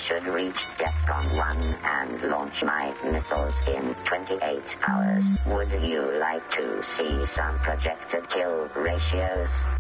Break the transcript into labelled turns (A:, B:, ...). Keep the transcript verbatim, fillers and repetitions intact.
A: should reach DEFCON one and launch my missiles in twenty-eight hours. Would you like to see some projected kill ratios?